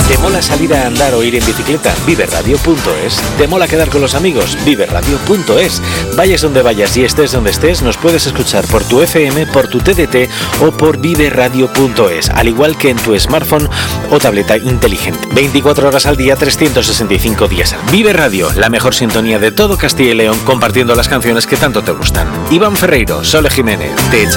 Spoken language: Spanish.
¿Te mola salir a andar o ir en bicicleta? Viveradio.es. ¿Te mola quedar con los amigos? Viveradio.es. Vayas donde vayas y estés donde estés, nos puedes escuchar por tu FM, por tu TDT o por viveradio.es, al igual que en tu smartphone o tableta inteligente. 24 horas al día, 365 días. Vive Radio, la mejor sintonía de todo Castilla y León, compartiendo las canciones que tanto te gustan. Iván Ferreiro, Sole Jiménez, te echa